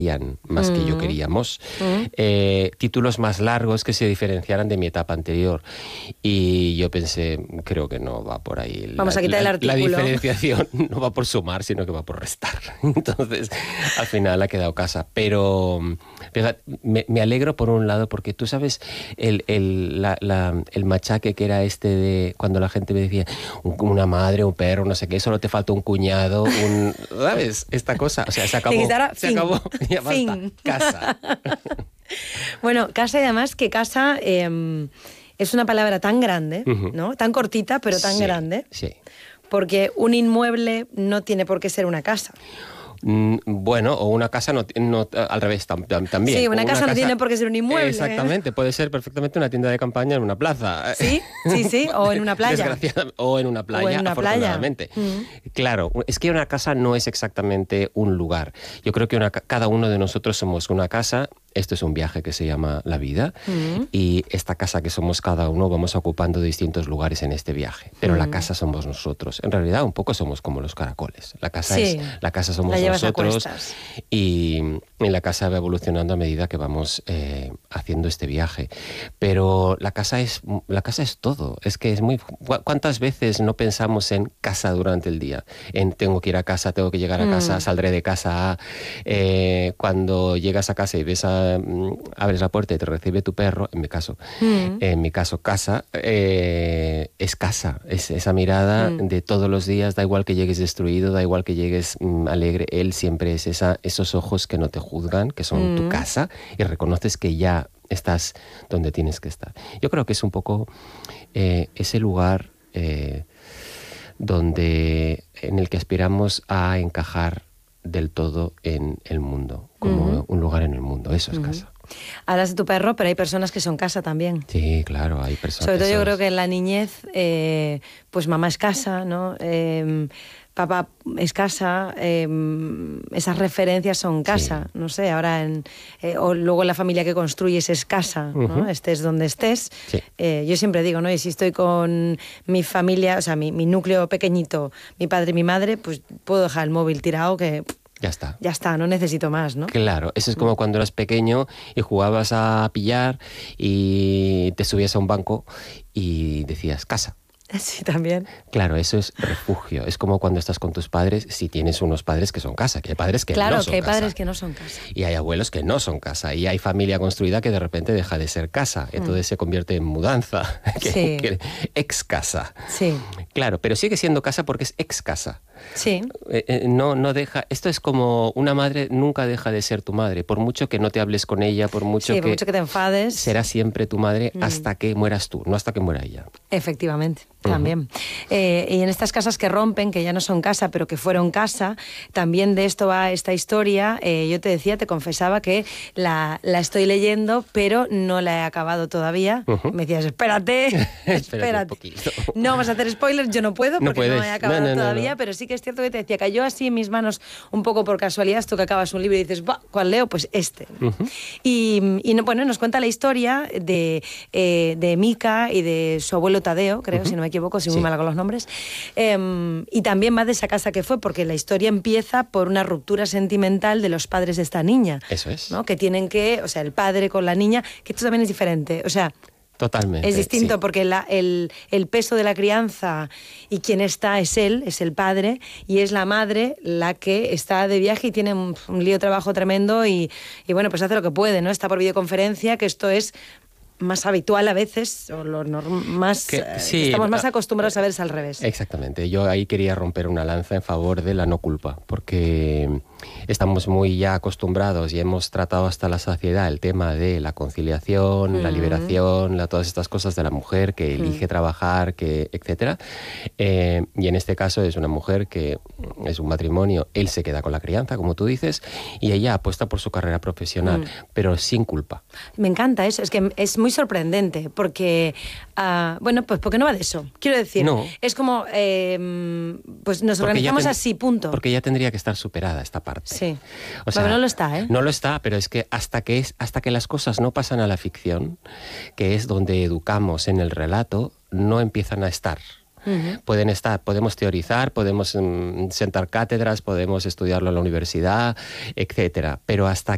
más que yo queríamos, títulos más largos que se diferenciaran de mi etapa anterior. Y yo pensé, creo que no va por ahí. Vamos a quitar el artículo. La diferenciación no va por sumar, sino que va por restar. Entonces, al final ha quedado casa. Pero me alegro por un lado, porque tú sabes el machaque que era este de cuando la gente me decía, una madre, un perro, no sé qué, solo te falta un cuñado, ¿sabes? Esta cosa, o sea, se acabó. Se acabó. Ya falta casa. Bueno, casa, y además que casa es una palabra tan grande, ¿no? Tan cortita, pero tan grande. Sí. Porque un inmueble no tiene por qué ser una casa. Bueno, o una casa no al revés también. Sí, una casa no tiene por qué ser un inmueble. Exactamente, puede ser perfectamente una tienda de campaña en una plaza. Sí, o en una playa. O en una playa, afortunadamente. Claro, es que una casa no es exactamente un lugar. Yo creo que cada uno de nosotros somos una casa. Esto es un viaje que se llama la vida, y esta casa que somos cada uno vamos ocupando distintos lugares en este viaje. Pero la casa somos nosotros. En realidad, un poco somos como los caracoles. La casa somos nosotros, y la casa va evolucionando a medida que vamos haciendo este viaje. Pero la casa es todo. Es que es muy... ¿Cuántas veces no pensamos en casa durante el día? En tengo que ir a casa, tengo que llegar a casa, saldré de casa. Cuando llegas a casa y ves abres la puerta y te recibe tu perro, en mi caso, casa, es casa, es esa mirada de todos los días, da igual que llegues destruido, da igual que llegues alegre, él siempre es esos ojos que no te juzgan, que son tu casa, y reconoces que ya estás donde tienes que estar. Yo creo que es un poco ese lugar en el que aspiramos a encajar del todo en el mundo, como un lugar en el mundo. Eso es casa. Hablas de tu perro, pero hay personas que son casa también. Sí, claro, hay personas. Sobre todo yo creo que en la niñez, pues mamá es casa, ¿no? Papá es casa, esas referencias son casa, no sé, ahora o luego la familia que construyes es casa, ¿no? Estés donde estés. Sí. Yo siempre digo, ¿no? Y si estoy con mi familia, o sea, mi núcleo pequeñito, mi padre y mi madre, pues puedo dejar el móvil tirado que... Ya está. Ya está, no necesito más, ¿no? Claro, eso es como cuando eras pequeño y jugabas a pillar y te subías a un banco y decías casa. Sí, también. Claro, eso es refugio. Es como cuando estás con tus padres, si tienes unos padres que son casa, que hay padres que no son casa. Claro, que hay padres que no son casa. Y hay abuelos que no son casa. Y hay familia construida que de repente deja de ser casa. Entonces se convierte en mudanza, ex casa. Sí. Claro, pero sigue siendo casa porque es ex casa. Sí. No deja. Esto es como una madre nunca deja de ser tu madre. Por mucho que no te hables con ella, por mucho que te enfades. Será siempre tu madre hasta que mueras tú, no hasta que muera ella. Efectivamente. También. Y en estas casas que rompen, que ya no son casa, pero que fueron casa, también de esto va esta historia. Yo te decía, te confesaba que la estoy leyendo, pero no la he acabado todavía. Me decías, espérate. Un poquito. No vamos a hacer spoilers, yo no puedo porque no he acabado todavía, pero sí que es cierto que te decía, cayó así en mis manos un poco por casualidad, esto que acabas un libro y dices, ¿cuál leo? Pues este. Y bueno, nos cuenta la historia de Mica y de su abuelo Tadeo, creo, si no me equivoco, soy muy mala con los nombres, y también va de esa casa que fue, porque la historia empieza por una ruptura sentimental de los padres de esta niña. Eso es. ¿No? Que tienen que, o sea, el padre con la niña, que esto también es diferente, o sea... Totalmente. Es distinto porque el peso de la crianza y quien está es él, es el padre, y es la madre la que está de viaje y tiene un lío de trabajo tremendo y bueno, pues hace lo que puede, ¿no? Está por videoconferencia, que esto es más habitual a veces, o estamos más acostumbrados a ver es al revés. Exactamente. Yo ahí quería romper una lanza en favor de la no culpa, porque estamos muy ya acostumbrados y hemos tratado hasta la saciedad el tema de la conciliación, la liberación, todas estas cosas de la mujer que elige trabajar, etcétera. Y en este caso es una mujer que es un matrimonio, él se queda con la crianza, como tú dices, y ella apuesta por su carrera profesional, pero sin culpa. Me encanta eso, es que es muy sorprendente, porque, bueno, pues porque no va de eso. Quiero decir, es como, pues nos organizamos así, punto. Porque ya tendría que estar superada esta parte. Sí. O sea, bueno, no lo está, ¿eh? No lo está, pero es que hasta que las cosas no pasan a la ficción, que es donde educamos en el relato, no empiezan a estar. Podemos teorizar, podemos sentar cátedras, podemos estudiarlo en la universidad, etcétera, pero hasta